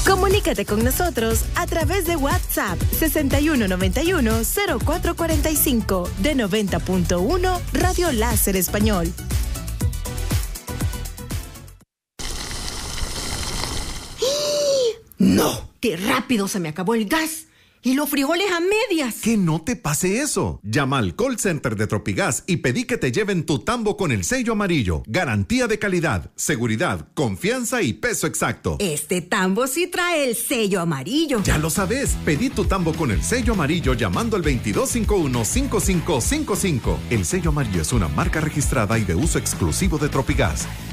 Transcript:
Comunícate con nosotros a través de WhatsApp 6191-0445 de 90.1 Radio Láser Español. ¡No! ¡Qué rápido se me acabó el gas! ¡Y los frijoles a medias! Que no te pase eso. Llama al call center de Tropigas y pedí que te lleven tu tambo con el sello amarillo. Garantía de calidad, seguridad, confianza y peso exacto. Este tambo sí trae el sello amarillo. Ya lo sabes. Pedí tu tambo con el sello amarillo llamando al 2251-5555. El sello amarillo es una marca registrada y de uso exclusivo de Tropigas.